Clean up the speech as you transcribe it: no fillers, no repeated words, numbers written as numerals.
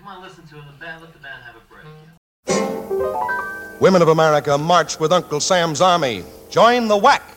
Come on, listen to him. Let the band have a break. Women of America, march with Uncle Sam's Army. Join the WAC.